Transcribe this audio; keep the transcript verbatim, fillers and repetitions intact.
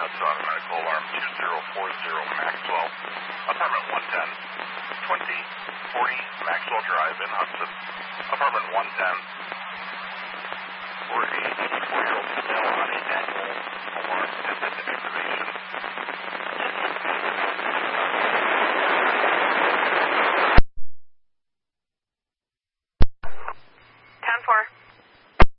Hudson, medical alarm two zero four zero Maxwell, apartment one ten, twenty forty Maxwell Drive in Hudson, apartment one ten.